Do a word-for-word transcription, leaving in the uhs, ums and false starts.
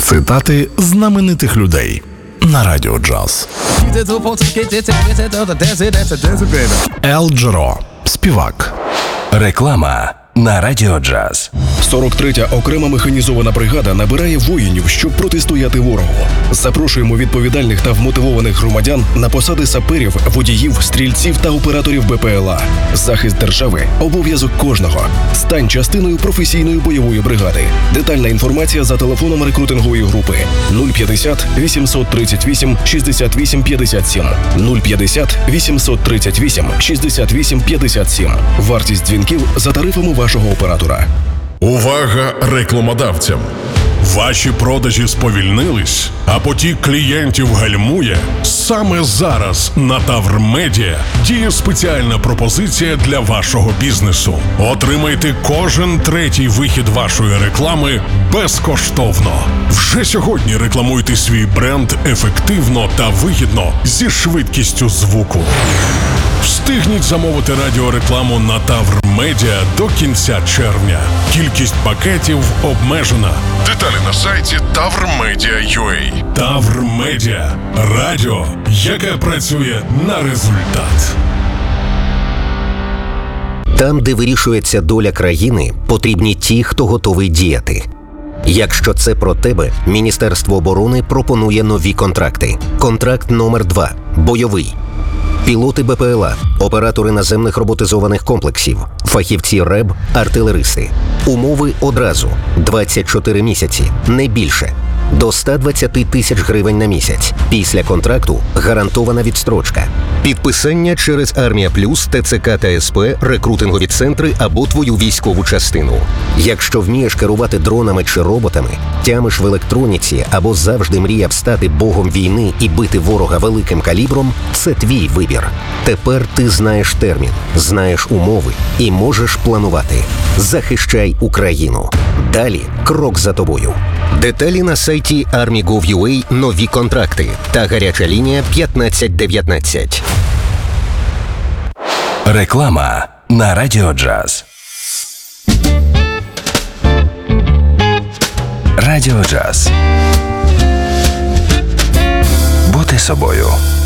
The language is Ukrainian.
Цитати знаменитих людей на Радіо Джаз. Ел Джеро, співак. Реклама на Радіо Джаз. сорок третя окрема механізована бригада набирає воїнів, щоб протистояти ворогу. Запрошуємо відповідальних та вмотивованих громадян на посади саперів, водіїв, стрільців та операторів Б П Л А. Захист держави – обов'язок кожного. Стань частиною професійної бойової бригади. Детальна інформація за телефоном рекрутингової групи нуль п'ятдесят вісімсот тридцять вісім шістдесят вісім п'ятдесят сім нуль п'ятдесят вісімсот тридцять вісім шістдесят вісім п'ятдесят сім. Вартість дзвінків за тарифами вашого оператора. Увага рекламодавцям! Ваші продажі сповільнились, а потік клієнтів гальмує? Саме зараз на Тавр Медіа діє спеціальна пропозиція для вашого бізнесу. Отримайте кожен третій вихід вашої реклами безкоштовно. Вже сьогодні рекламуйте свій бренд ефективно та вигідно зі швидкістю звуку. Встигніть замовити радіорекламу на Тавр Медіа до кінця червня. Кількість пакетів обмежена. Деталі на сайті тавр медіа крапка ю а. Тавр Медіа. Радіо, яке працює на результат. Там, де вирішується доля країни, потрібні ті, хто готовий діяти. Якщо це про тебе, Міністерство оборони пропонує нові контракти. Контракт номер два – бойовий. Пілоти Б П Л А, оператори наземних роботизованих комплексів, фахівці РЕБ, артилеристи. Умови одразу – двадцять чотири місяці, не більше. До ста двадцяти тисяч гривень на місяць. Після контракту гарантована відстрочка. Підписання через Армія Плюс, Т Ц К та С П, рекрутингові центри або твою військову частину. Якщо вмієш керувати дронами чи роботами, тямиш в електроніці або завжди мріяв стати богом війни і бити ворога великим калібром, це твій вибір. Тепер ти знаєш термін, знаєш умови і можеш планувати. Захищай Україну. Далі крок за тобою. Деталі на сайті армі крапка гов крапка ю а, нові контракти та гаряча лінія п'ятнадцять дев'ятнадцять. Реклама на Радіо Джаз. Радіо Джаз. Бути собою.